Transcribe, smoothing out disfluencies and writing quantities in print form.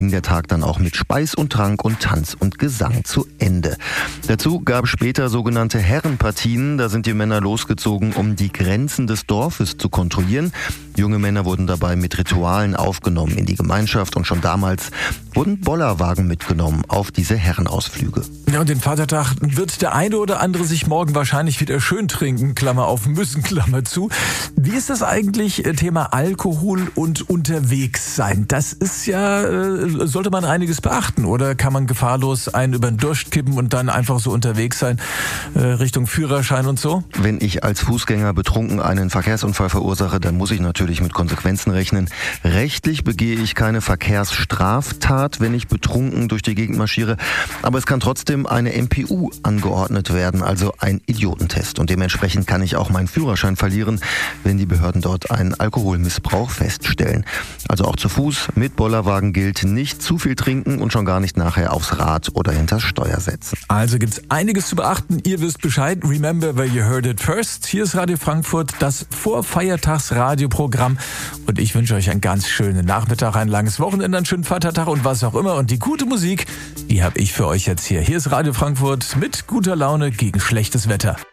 ging der Tag dann auch mit Speis und Trank und Tanz und Gesang zu Ende. Dazu gab es später sogenannte Herrenpartien. Da sind die Männer losgezogen, um die Grenzen des Dorfes zu kontrollieren. Junge Männer wurden dabei mit Ritualen aufgenommen in die Gemeinschaft und schon damals wurden Bollerwagen mitgenommen auf diese Herrenausflüge. Ja, und den Vatertag wird der eine oder andere sich morgen wahrscheinlich wieder schön trinken, Klammer auf, müssen, Klammer zu. Wie ist das eigentlich, Thema Alkohol und unterwegs sein? Das ist ja, sollte man einiges beachten, oder kann man gefahrlos einen über den Durst kippen und dann einfach so unterwegs sein, Richtung Führerschein und so? Wenn ich als Fußgänger betrunken einen Verkehrsunfall verursache, dann muss ich natürlich mit Konsequenzen rechnen. Rechtlich begehe ich keine Verkehrsstraftat, wenn ich betrunken durch die Gegend marschiere, aber es kann trotzdem eine MPU angeordnet werden, also ein Idiotentest. Und dementsprechend kann ich auch meinen Führerschein verlieren, wenn die Behörden dort einen Alkoholmissbrauch feststellen. Also auch zu Fuß mit Bollerwagen gilt, nicht zu viel trinken und schon gar nicht nachher aufs Rad oder hinters Steuer setzen. Also gibt's einiges zu beachten. Ihr wisst Bescheid. Remember where you heard it first. Hier ist Radio Frankfurt, das Vorfeiertags-Radioprogramm. Und ich wünsche euch einen ganz schönen Nachmittag, ein langes Wochenende, einen schönen Vatertag und was auch immer. Und die gute Musik, die habe ich für euch jetzt hier. Hier ist Radio Frankfurt mit guter Laune gegen schlechtes Wetter.